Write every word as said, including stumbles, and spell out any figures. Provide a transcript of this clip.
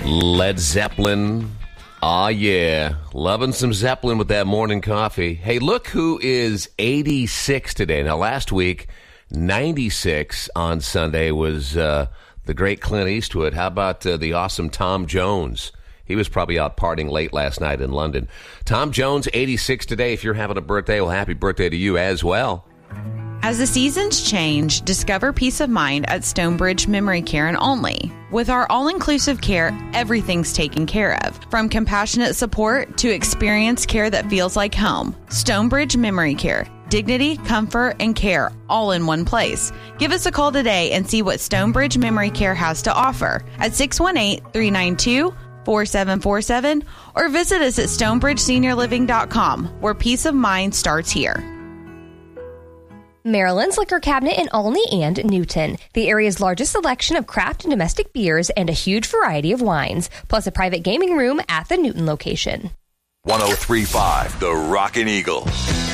Led Zeppelin. Ah, yeah. Loving some Zeppelin with that morning coffee. Hey, look who is eighty-six today. Now, last week, ninety-six on Sunday was uh, the great Clint Eastwood. How about uh, the awesome Tom Jones? He was probably out partying late last night in London. Tom Jones, eighty-six today. If you're having a birthday, well, happy birthday to you as well. As the seasons change, discover peace of mind at Stonebridge Memory Care and Only. With our all-inclusive care, everything's taken care of. From compassionate support to experienced care that feels like home. Stonebridge Memory Care. Dignity, comfort, and care all in one place. Give us a call today and see what Stonebridge Memory Care has to offer at six one eight, three nine two, four seven four seven or visit us at stonebridge senior living dot com, where peace of mind starts here. Maryland's Liquor Cabinet in Olney and Newton. The area's largest selection of craft and domestic beers and a huge variety of wines, plus a private gaming room at the Newton location. one oh three point five The Rockin' Eagle.